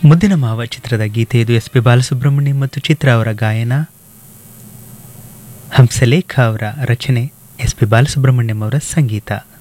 ಮುದ್ದಿನ ಮಾವ ಚಿತ್ರದ ಗೀತೆ ಇದು. ಎಸ್ ಪಿ ಬಾಲಸುಬ್ರಹ್ಮಣ್ಯಂ ಮತ್ತು ಚಿತ್ರ ಅವರ ಗಾಯನ, ಹಂಸಲೇಖ ಅವರ ರಚನೆ, ಎಸ್ ಪಿ ಬಾಲಸುಬ್ರಹ್ಮಣ್ಯಂ ಅವರ ಸಂಗೀತ.